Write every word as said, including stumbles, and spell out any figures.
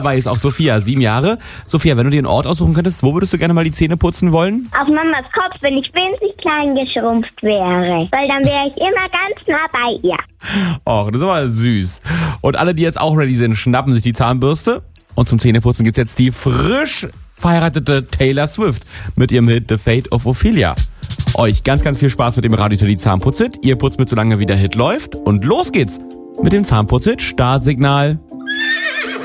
Dabei ist auch Sophia, sieben Jahre. Sophia, wenn du dir einen Ort aussuchen könntest, wo würdest du gerne mal die Zähne putzen wollen? Auf Mamas Kopf, wenn ich winzig klein geschrumpft wäre. Weil dann wäre ich immer ganz nah bei ihr. Och, das ist aber süß. Und alle, die jetzt auch ready sind, schnappen sich die Zahnbürste. Und zum Zähneputzen gibt's jetzt die frisch verheiratete Taylor Swift mit ihrem Hit The Fate of Ophelia. Euch ganz, ganz viel Spaß mit dem Radio Teddy Zahnputzit. Ihr putzt mit, solange wie der Hit läuft. Und los geht's mit dem Zahnputzit Startsignal.